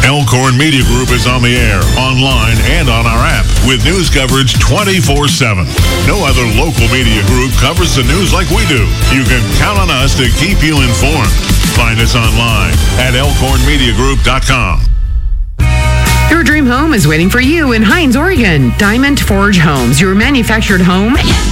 Elkhorn Media Group is on the air, online, and on our app with news coverage 24/7. No other local media group covers the news like we do. You can count on us to keep you informed. Find us online at elkhornmediagroup.com. Your dream home is waiting for you in Hines, Oregon. Diamond Forge Homes, your manufactured home